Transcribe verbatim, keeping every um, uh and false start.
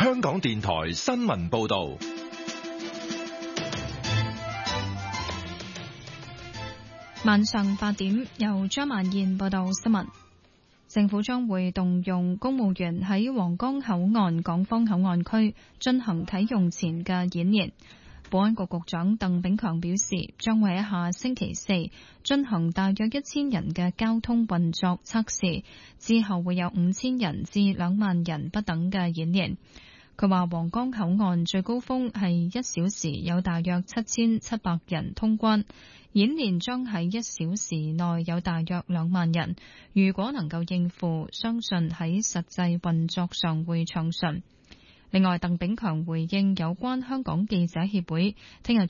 香港電台新聞報道。 晚上八點，由張曼燕報道新聞。政府將會動用公務員喺皇崗口岸港方口岸區進行啟用前嘅演練。保安局局長鄧炳強表示，將會喺下星期四進行大約一千人嘅交通運作測試，之後會有五千人至兩萬人不等嘅演練。佢話皇崗口岸最高峰係一小時有大約七千七百人通關，演練將喺一小時內有大約兩萬人。如果能夠應付，相信喺實際運作上會暢順。另外，鄧炳強回應有關香港記者協會聽日